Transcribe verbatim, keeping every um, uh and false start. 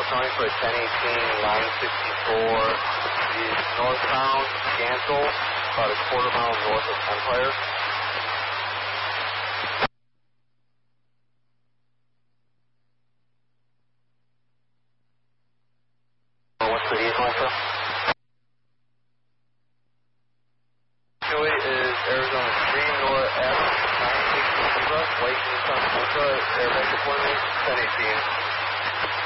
county for a ten eighteen, line fifty-four, is northbound Gansel, about a quarter mile north of Empire. What city is Micro? Chewy is Arizona three, Nora F, nine six Zebra, Lake Nissan Ultra, airbag deployment, ten eighteen.